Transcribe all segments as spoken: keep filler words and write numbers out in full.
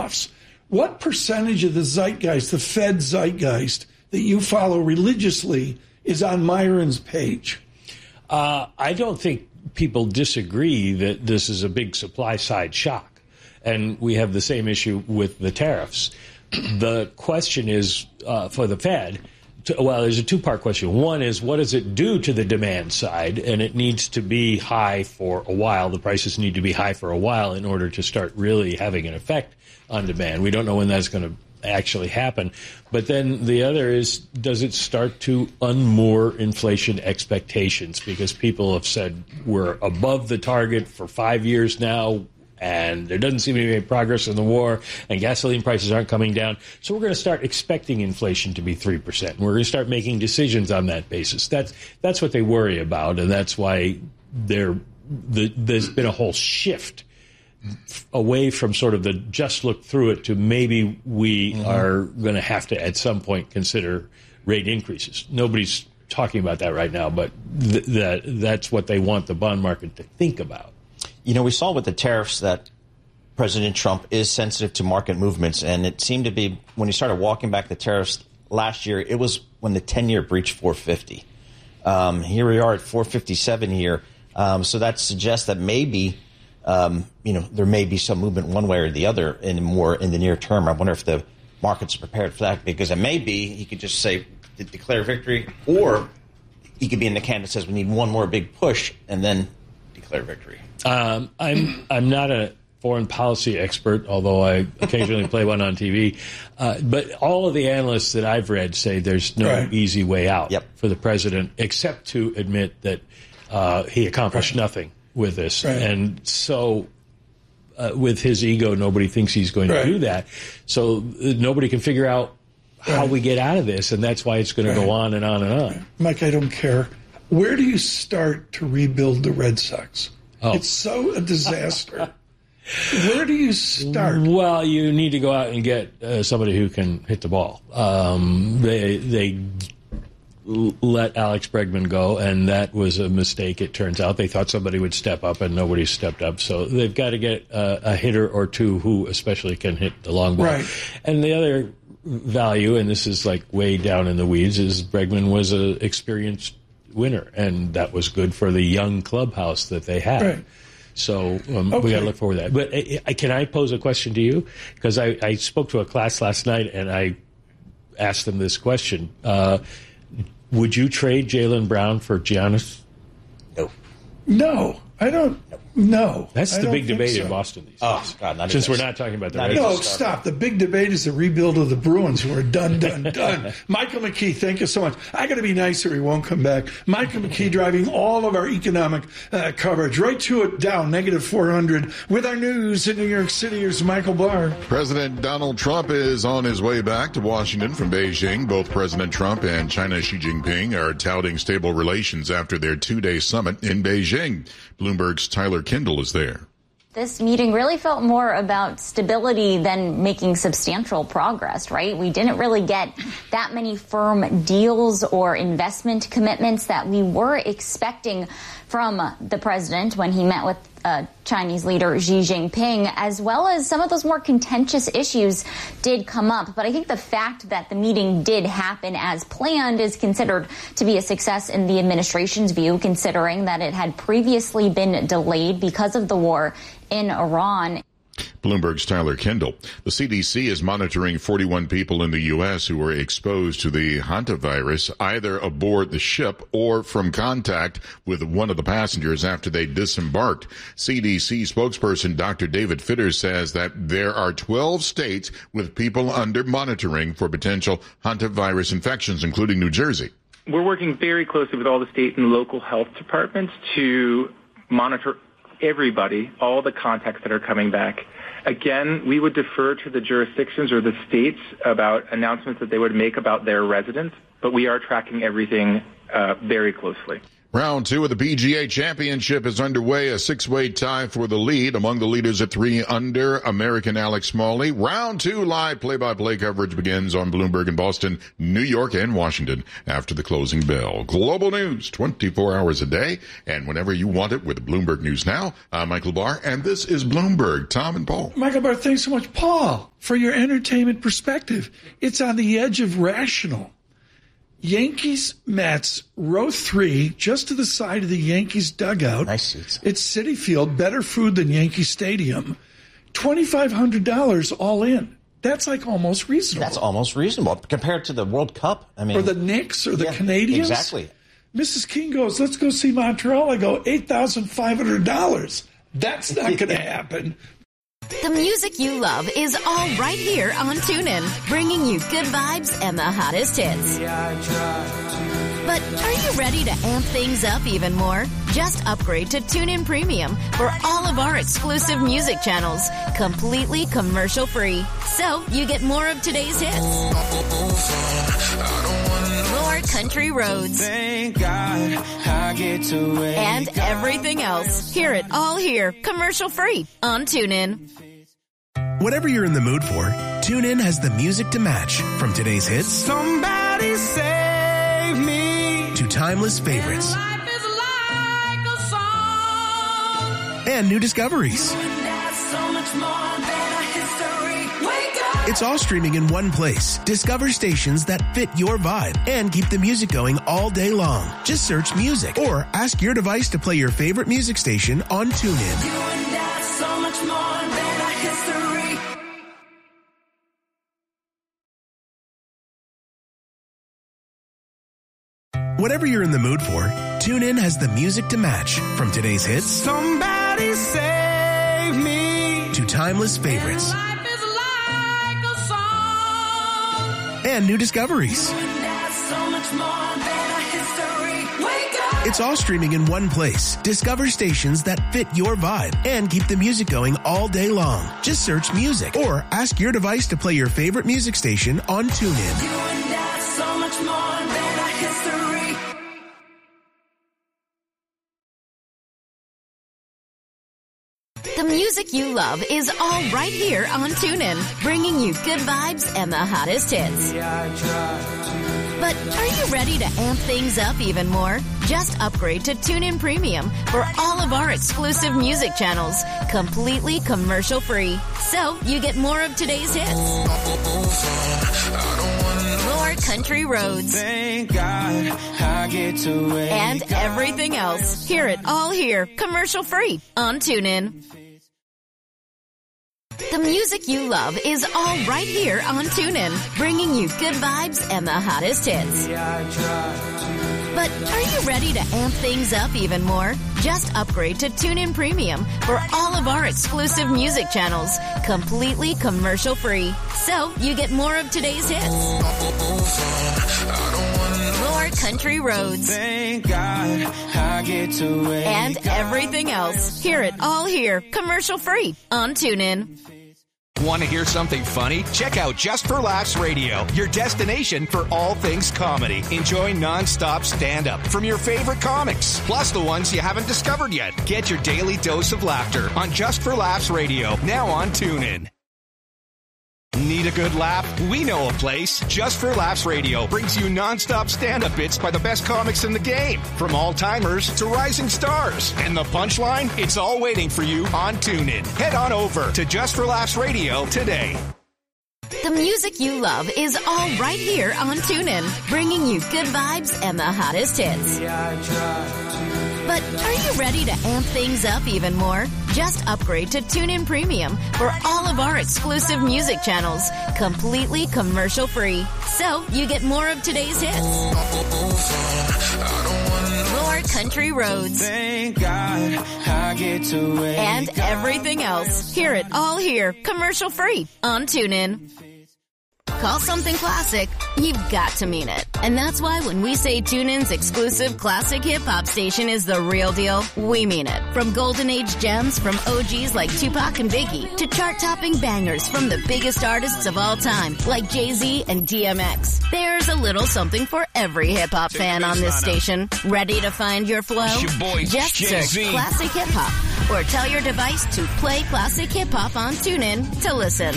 one-offs. What percentage of the zeitgeist, the Fed zeitgeist, that you follow religiously is on Myron's page? Uh, I don't think people disagree that this is a big supply-side shock. And we have the same issue with the tariffs. The question is, uh, for the Fed, to, well, there's a two-part question. One is, what does it do to the demand side? And it needs to be high for a while. The prices need to be high for a while in order to start really having an effect on demand. We don't know when that's going to actually happen. But then the other is, does it start to unmoor inflation expectations? Because people have said we're above the target for five years now, and there doesn't seem to be any progress in the war, and gasoline prices aren't coming down. So we're going to start expecting inflation to be three percent. We're going to start making decisions on that basis. That's that's what they worry about, and that's why there the, there's been a whole shift away from sort of the just look through it to maybe we mm-hmm. are going to have to at some point consider rate increases. Nobody's talking about that right now, but th- that that's what they want the bond market to think about. You know, we saw with the tariffs that President Trump is sensitive to market movements, and it seemed to be when he started walking back the tariffs last year, it was when the ten-year breached four fifty. Um, here we are at four fifty-seven here. Um, so that suggests that maybe Um, you know, there may be some movement one way or the other in more in the near term. I wonder if the market's prepared for that, because it may be he could just say de- declare victory, or he could be in the camp that says we need one more big push and then declare victory. Um, I'm I'm not a foreign policy expert, although I occasionally play one on T V. Uh, but all of the analysts that I've read say there's no right. easy way out yep. for the president, except to admit that uh, he accomplished right. nothing with this. Right. And so uh, with his ego, nobody thinks he's going right. to do that. So uh, nobody can figure out how right. we get out of this, and that's why it's going right. to go on and on and on. Mike, I don't care. Where do you start to rebuild the Red Sox? Oh. It's so a disaster. Where do you start? Well, you need to go out and get uh, somebody who can hit the ball. Um, they they let Alex Bregman go, and that was a mistake, it turns out. They thought somebody would step up, and nobody stepped up. So they've got to get uh, a hitter or two who especially can hit the long ball. Right. And the other value, and this is like way down in the weeds, is Bregman was an experienced winner, and that was good for the young clubhouse that they had. Right. So um, okay. we got to look forward to that. But uh, can I pose a question to you? Because I, I spoke to a class last night, and I asked them this question. Uh, would you trade Jaylen Brown for Giannis? No. No, I don't. No. That's I the don't big think debate so. in Boston these days. Oh, God, not Since even we're not talking about the not Red No, Sox. stop. The big debate is the rebuild of the Bruins, who are done, done, done. Michael McKee, thank you so much. I got to be nice or he won't come back. Michael McKee driving all of our economic uh, coverage right to it down, negative four hundred. With our news in New York City, here's Michael Barr. President Donald Trump is on his way back to Washington from Beijing. Both President Trump and China's Xi Jinping are touting stable relations after their two-day summit in Beijing. Bloomberg's Tyler Kindle is there. This meeting really felt more about stability than making substantial progress, right? We didn't really get that many firm deals or investment commitments that we were expecting from the president when he met with uh, Chinese leader Xi Jinping, as well as some of those more contentious issues did come up. But I think the fact that the meeting did happen as planned is considered to be a success in the administration's view, considering that it had previously been delayed because of the war in Iran. Bloomberg's Tyler Kindle. The C D C is monitoring forty-one people in the U S who were exposed to the hantavirus, either aboard the ship or from contact with one of the passengers after they disembarked. C D C spokesperson Doctor David Fitter says that there are twelve states with people under monitoring for potential hantavirus infections, including New Jersey. We're working very closely with all the state and local health departments to monitor everybody, all the contacts that are coming back. Again, we would defer to the jurisdictions or the states about announcements that they would make about their residents, but we are tracking everything uh, very closely. Round two of the P G A Championship is underway. A six-way tie for the lead. Among the leaders at three under, American Alex Smalley. Round two live play-by-play coverage begins on Bloomberg in Boston, New York, and Washington after the closing bell. Global news, twenty-four hours a day, and whenever you want it with Bloomberg News Now. I'm Michael Barr, and this is Bloomberg. Tom and Paul. Michael Barr, thanks so much. Paul, for your entertainment perspective, it's on the edge of rational. Yankees, Mets, row three, just to the side of the Yankees dugout. Nice seats. It's Citi Field, better food than Yankee Stadium. twenty-five hundred dollars all in. That's like almost reasonable. That's almost reasonable compared to the World Cup. I mean, or the Knicks or the yeah, Canadians. Exactly. Missus King goes, let's go see Montreal. I go, eight thousand five hundred dollars. That's not going to happen. The music you love is all right here on TuneIn, bringing you good vibes and the hottest hits. But are you ready to amp things up even more? Just upgrade to TuneIn Premium for all of our exclusive music channels, completely commercial-free. So you get more of today's hits, more country roads, Thank God I get to wake and everything else. Hear it all here, commercial-free on TuneIn. Whatever you're in the mood for, TuneIn has the music to match. From today's hits, Somebody save me. to timeless favorites, Life is like a song. and new discoveries. That's so much more than a history. Wake up. It's all streaming in one place. Discover stations that fit your vibe and keep the music going all day long. Just search music or ask your device to play your favorite music station on TuneIn. You and that's so much more than a history. Whatever you're in the mood for, TuneIn has the music to match. From today's hits, Somebody save me. to timeless favorites, Life is like a song. and new discoveries. That's so much more than a history. Wake up. It's all streaming in one place. Discover stations that fit your vibe and keep the music going all day long. Just search music or ask your device to play your favorite music station on TuneIn. You and that's so much more than a history. The music you love is all right here on TuneIn, bringing you good vibes and the hottest hits. But are you ready to amp things up even more? Just upgrade to TuneIn Premium for all of our exclusive music channels, completely commercial-free. So you get more of today's hits, more country roads, Thank God I get to wake and everything else. Hear it all here, commercial-free on TuneIn. The music you love is all right here on TuneIn, bringing you good vibes and the hottest hits. But are you ready to amp things up even more? Just upgrade to TuneIn Premium for all of our exclusive music channels, completely commercial-free. So you get more of today's hits, more country roads, Thank God I get to wake and everything else. Hear it all here, commercial-free on TuneIn. Want to hear something funny? Check out Just for Laughs Radio, your destination for all things comedy. Enjoy non-stop stand-up from your favorite comics, plus the ones you haven't discovered yet. Get your daily dose of laughter on Just for Laughs Radio, now on TuneIn. Need a good laugh? We know a place. Just for Laughs Radio brings you non-stop stand-up bits by the best comics in the game, from all-timers to rising stars. And the punchline? It's all waiting for you on TuneIn. Head on over to Just for Laughs Radio today. The music you love is all right here on TuneIn, bringing you good vibes and the hottest hits. But are you ready to amp things up even more? Just upgrade to TuneIn Premium for all of our exclusive music channels, completely commercial-free. So you get more of today's hits, more country roads, Thank God I get to wake and everything else. Hear it all here, commercial-free on TuneIn. Call something classic, you've got to mean it. And that's why when we say TuneIn's exclusive classic hip-hop station is the real deal, we mean it. From golden age gems from O Gs like Tupac and Biggie to chart-topping bangers from the biggest artists of all time like Jay-Z and D M X. There's a little something for every hip-hop fan on this station. Ready to find your flow? Your boy, Just Jay-Z. search Classic Hip-Hop or tell your device to play Classic Hip-Hop on TuneIn to listen.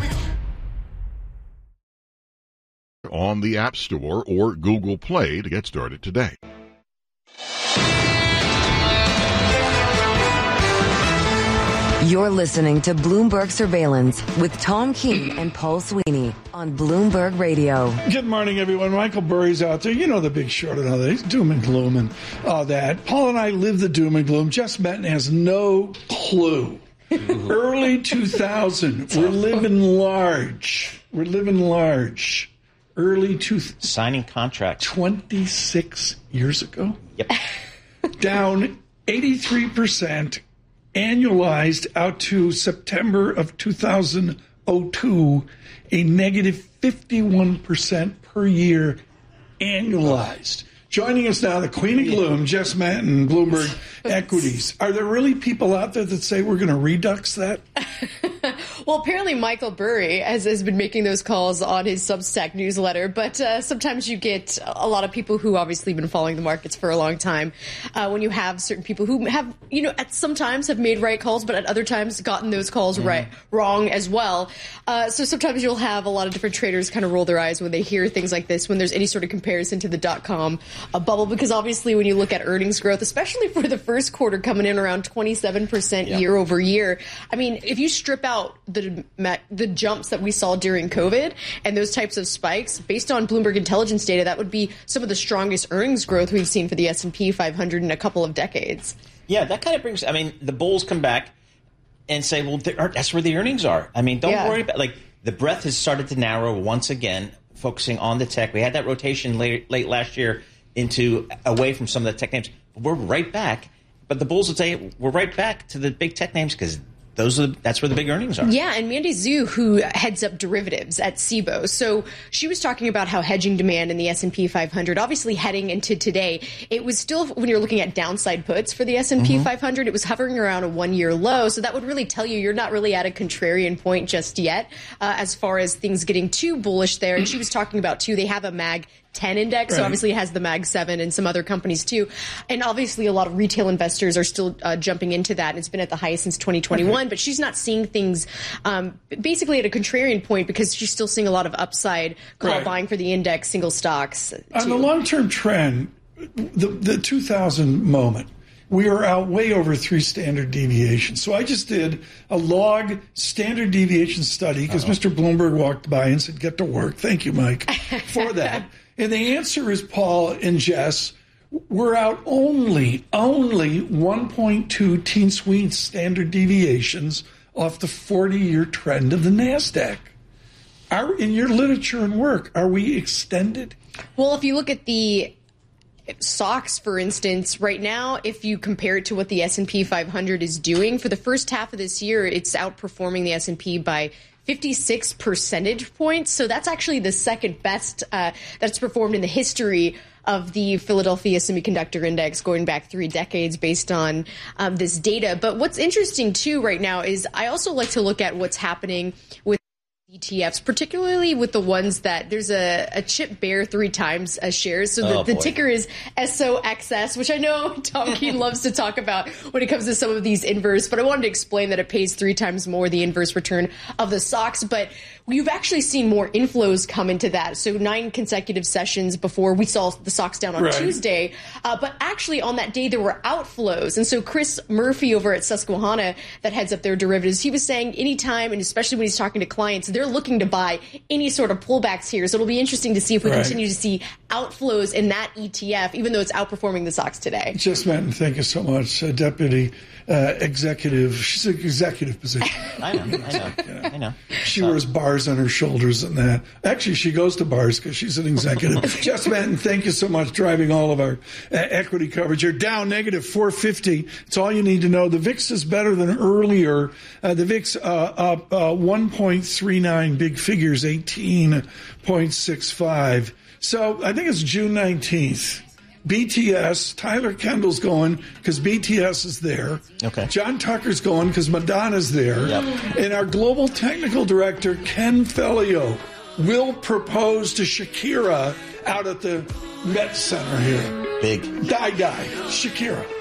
On the App Store or Google Play to get started today. You're listening to Bloomberg Surveillance with Tom Keene and Paul Sweeney on Bloomberg Radio. Good morning, everyone. Michael Burry's out there. You know the Big Short and all that. He's doom and gloom and all that. Paul and I live the doom and gloom. Jess Benton has no clue. Early two thousand. We're living large. We're living large. Early two th- signing contract twenty-six years ago. Yep. Down eighty-three percent annualized out to September of two thousand two, a negative fifty-one percent per year annualized. Joining us now, the Queen of Gloom, Jess Manton, Bloomberg Equities. Are there really people out there that say we're going to redux that? Well, apparently Michael Burry has, has been making those calls on his Substack newsletter, but uh, sometimes you get a lot of people who obviously been following the markets for a long time. Uh, when you have certain people who have, you know, at sometimes have made right calls, but at other times gotten those calls mm-hmm. right wrong as well. Uh, so sometimes you'll have a lot of different traders kind of roll their eyes when they hear things like this, when there's any sort of comparison to the dot-com uh, bubble, because obviously when you look at earnings growth, especially for the first quarter coming in around twenty-seven percent yep. year over year, I mean, if you strip out the the jumps that we saw during COVID and those types of spikes, based on Bloomberg intelligence data, that would be some of the strongest earnings growth we've seen for the S and P five hundred in a couple of decades. Yeah, that kind of brings, I mean, the bulls come back and say, well, that's where the earnings are. I mean, don't yeah. worry about, like, the breadth has started to narrow once again, focusing on the tech. We had that rotation late, late last year into away from some of the tech names. We're right back. But the bulls would say, we're right back to the big tech names because Those are the, that's where the big earnings are. Yeah, and Mandy Zhu, who heads up derivatives at S I B O, so she was talking about how hedging demand in the S and P five hundred, obviously heading into today, it was still, when you're looking at downside puts for the S and P mm-hmm. five hundred, it was hovering around a one-year low, so that would really tell you you're not really at a contrarian point just yet uh, as far as things getting too bullish there. And she was talking about, too, they have a mag ten index, right. So obviously it has the mag seven and some other companies too. And obviously a lot of retail investors are still uh, jumping into that. And it's been at the highest since twenty twenty-one, okay. But she's not seeing things um, basically at a contrarian point because she's still seeing a lot of upside call right. buying for the index single stocks. On too. the long-term trend, the, the two thousand moment, we are out way over three standard deviations. So I just did a log standard deviation study because Mister Bloomberg walked by and said, get to work. Thank you, Mike, for that. And the answer is, Paul and Jess, we're out only, only one point two teen swing standard deviations off the forty-year trend of the NASDAQ. Are, in your literature and work, are we extended? Well, if you look at the S O X, for instance, right now, if you compare it to what the S and P five hundred is doing, for the first half of this year, it's outperforming the S and P by fifty-six percentage points. So that's actually the second best uh, that's performed in the history of the Philadelphia Semiconductor Index going back three decades based on um, this data. But what's interesting, too, right now is I also like to look at what's happening with E T Fs, particularly with the ones that there's a, a chip bear three times as shares. So the, oh, the ticker is S O X S, which I know Tom Keene loves to talk about when it comes to some of these inverse. But I wanted to explain that it pays three times more the inverse return of the S O X. But you've actually seen more inflows come into that. So nine consecutive sessions before we saw the S O X down on right. Tuesday. Uh, but actually on that day, there were outflows. And so Chris Murphy over at Susquehanna that heads up their derivatives, he was saying anytime, and especially when he's talking to clients, they're looking to buy any sort of pullbacks here. So it'll be interesting to see if we right. continue to see outflows in that E T F, even though it's outperforming the S O X today. Jess Manton, thank you so much. Uh, Deputy uh, Executive. She's an executive position. I know, I know, yeah. I know. She wears bars on her shoulders and that. Actually, she goes to bars because she's an executive. Jess Manton, thank you so much driving all of our uh, equity coverage. You're down negative four fifty. It's all you need to know. The V I X is better than earlier. Uh, the V I X uh, up uh, one point three nine. eighty-nine, big figures eighteen point six five. So I think it's June nineteenth. B T S, Tyler Kendall's going because B T S is there. Okay. John Tucker's going because Madonna's there. Yep. And our global technical director, Ken Fellio, will propose to Shakira out at the Met Center here. Big. Die, die. Shakira.